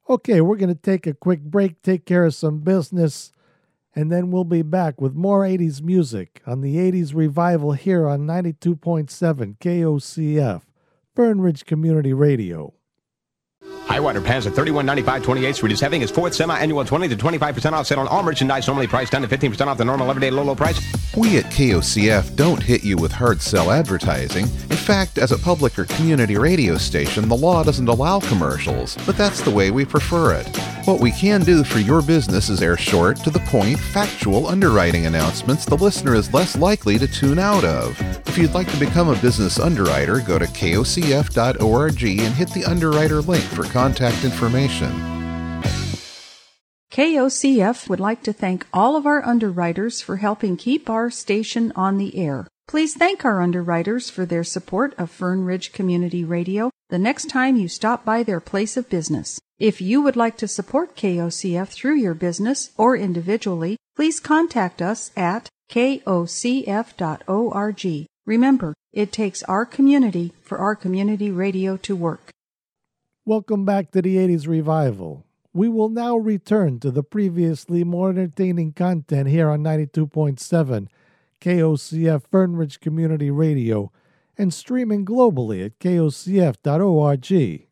Okay, we're going to take a quick break, take care of some business, and then we'll be back with more 80s music on the 80s Revival here on 92.7 KOCF, Fern Ridge Community Radio. Highwater Pants at 3195 28th Street is having its fourth semi-annual 20 to 25% off sale on all merchandise, normally priced 10 to 15% off the normal everyday low price. We at KOCF don't hit you with hard sell advertising. In fact, as a public or community radio station, the law doesn't allow commercials, but that's the way we prefer it. What we can do for your business is air short, to the point, factual underwriting announcements the listener is less likely to tune out of. If you'd like to become a business underwriter, go to kocf.org and hit the underwriter link for contact information. KOCF would like to thank all of our underwriters for helping keep our station on the air. Please thank our underwriters for their support of Fern Ridge Community Radio the next time you stop by their place of business. If you would like to support KOCF through your business or individually, please contact us at kocf.org. Remember, it takes our community for our community radio to work. Welcome back to the 80s Revival. We will now return to the previously more entertaining content here on 92.7 KOCF Fern Ridge Community Radio and streaming globally at kocf.org.